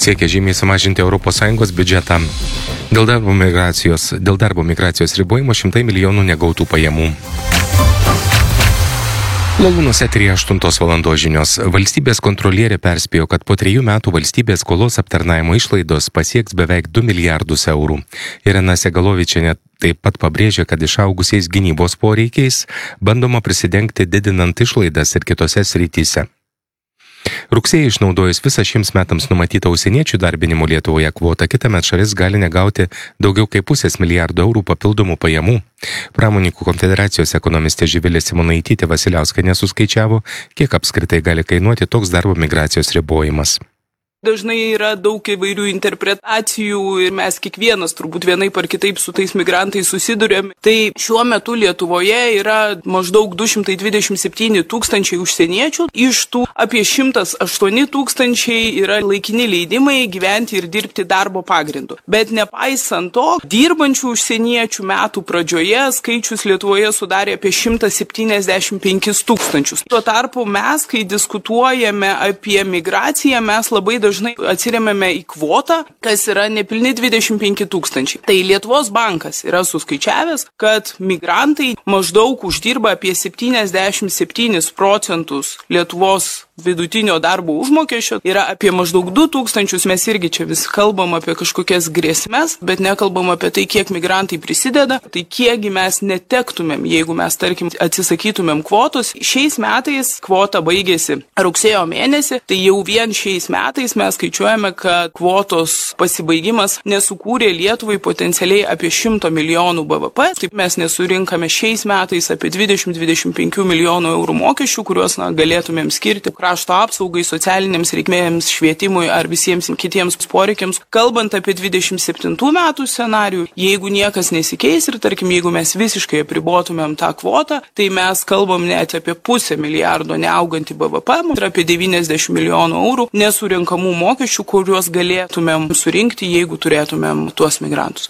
siekia žymiai sumažinti ES biudžetą. Dėl darbo migracijos ribojimo 100 milijonų negautų pajamų. Lalūnos eteryje 8 valandos žinios. Valstybės kontrolierė perspėjo, kad po 3 metų valstybės skolos aptarnavimo išlaidos pasieks beveik 2 milijardus eurų. Irena Segalovičienė taip pat pabrėžė, kad išaugusiais gynybos poreikiais bandoma prisidengti didinant išlaidas ir kitose srityse. Rugsėjį išnaudojus visą šiems metams numatytą užsieniečių darbinimo Lietuvoje kvotą, kitąmet šalis gali negauti daugiau kaip 0,5 milijardo eurų papildomų pajamų. Pramonininkų konfederacijos ekonomistė Živilė Simonaitytė Vasiliauskienė suskaičiavo, kiek apskritai gali kainuoti toks darbo migracijos ribojimas. Dažnai yra daug įvairių interpretacijų ir mes kiekvienas turbūt vienaip ar kitaip su tais migrantais susidurėm. Tai šiuo metu Lietuvoje yra maždaug 227 tūkstančiai užsieniečių, iš tų apie 108 tūkstančiai yra laikini leidimai gyventi ir dirbti darbo pagrindu. Bet nepaisant to, dirbančių užsieniečių metų pradžioje skaičius Lietuvoje sudarė apie 175 tūkstančius. Tuo tarpu mes, kai diskutuojame apie migraciją, mes labai dažnai atsiremiame į kvotą, kas yra nepilni 25 tūkstančiai. Tai Lietuvos bankas yra suskaičiavęs, kad migrantai maždaug uždirba apie 77% Lietuvos vidutinio darbo užmokesčio, yra apie maždaug 2 tūkstančius, mes irgi čia vis kalbam apie kažkokias grėsmes, bet nekalbam apie tai, kiek migrantai prisideda, tai kiekgi mes netektumėm, jeigu mes, tarkim, atsisakytumėm kvotos. Šiais metais kvota baigėsi rugsėjo mėnesį, tai jau vien šiais metais mes skaičiuojame, kad kvotos pasibaigimas nesukūrė Lietuvai potencialiai apie 100 milijonų BVP, taip mes nesurinkame šiais metais apie 20-25 milijonų eurų mokesčių, kuriuos galėtumėm skirti krašto apsaugai, socialinėms reikmėms, švietimui ar visiems kitiems poreikiams. Kalbant apie 27 metų scenarijų, jeigu niekas nesikeis ir, tarkim, jeigu mes visiškai apribotumėm tą kvotą, tai mes kalbam net apie 0,5 milijardo neaugantį BVP ir apie 90 milijonų eurų nesurinkamų mokesčių, kuriuos galėtumėm surinkti, jeigu turėtumėm tuos migrantus.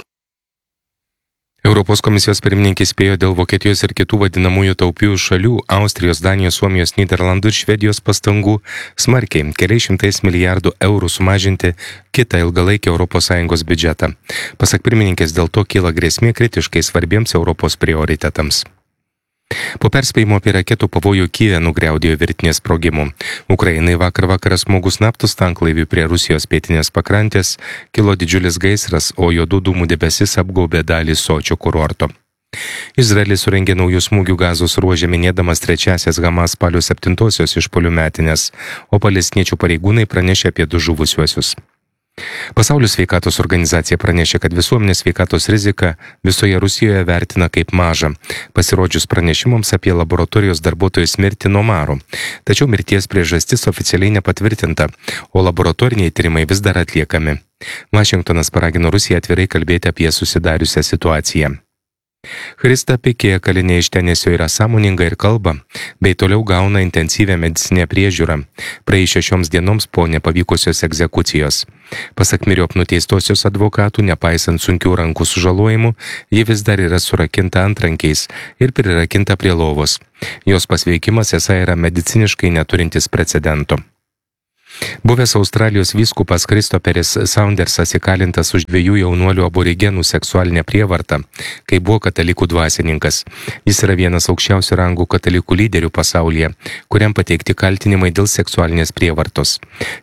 Europos komisijos pirmininkė spėjo dėl Vokietijos ir kitų vadinamųjų taupiųjų šalių – Austrijos, Danijos, Suomijos, Nyderlandų ir Švedijos pastangų smarkiai keliais šimtais milijardų eurų sumažinti kitą ilgalaikį ES biudžetą. Pasak pirmininkės, dėl to kyla grėsmė kritiškai svarbiems Europos prioritetams. Po perspėjimo apie raketų pavojų Kyjive nugriaudėjo virtinė sprogimų. Ukrainai vakar smogus naftos tanklaiviui prie Rusijos pietinės pakrantės kilo didžiulis gaisras, o juodų dūmų debesis apgaubė dalį Sočio kurorto. Izraelis surengė naujų smūgių Gazos ruože minėdamas 3-asias Hamas spalio 7-osios išpuolių metines, o palestiniečių pareigūnai pranešė apie 2 žuvusiuosius. Pasaulio sveikatos organizacija pranešė, kad visuomenės sveikatos riziką visoje Rusijoje vertina kaip mažą, pasirodžius pranešimams apie laboratorijos darbuotojus mirtį nuo maro. Tačiau mirties priežastis oficialiai nepatvirtinta, o laboratoriniai tyrimai vis dar atliekami. Vašingtonas paragino Rusiją atvirai kalbėti apie susidariusią situaciją. Christa Pikė, kalinė iš Tenesio, yra sąmoninga ir kalba, bei toliau gauna intensyvią medicinę priežiūrą, praėjus 6 dienoms po nepavykusios egzekucijos. Pasak myriop nuteistosios advokatų, nepaisant sunkių rankų sužalojimų, ji vis dar yra surakinta antrankiais ir prirakinta prie lovos. Jos pasveikimas esą yra mediciniškai neturintis precedento. Buvęs Australijos vyskupas Kristoferis Saundersas įkalintas už 2 jaunuolių aborigenų seksualinę prievartą, kai buvo katalikų dvasininkas. Jis yra vienas aukščiausių rangų katalikų lyderių pasaulyje, kuriam pateikti kaltinimai dėl seksualinės prievartos.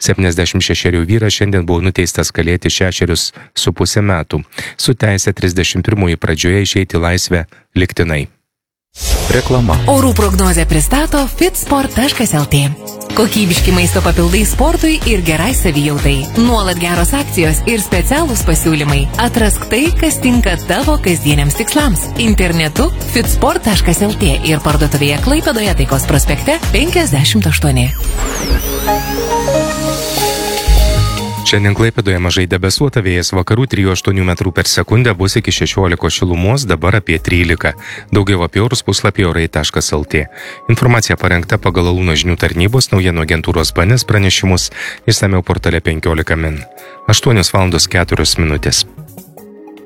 76 vyras šiandien buvo nuteistas kalėti 6,5 metų, su teise 31 pradžioje išeiti laisvę lygtinai. Reklama. Orų prognozę pristato fitsport.lt. Kokybiški maisto papildai sportui ir gerai savijautai. Nuolat geros akcijos ir specialūs pasiūlymai. Atrask tai, kas tinka tavo kasdieniams tikslams. Internetu fitsport.lt ir parduotuvėje Klaipėdoje Taikos prospekte 58. Šiandien Klaipėdoje mažai debesuota, vėjas vakarų 3,8 metrų per sekundę, bus iki 16 šilumos, dabar apie 13. Daugiau apie orus puslapyje orai.lt. Informacija parengta pagal Alūno žinių tarnybos naujienų agentūros BNS pranešimus, išsamiau portale 15 min. 8:04 minutės.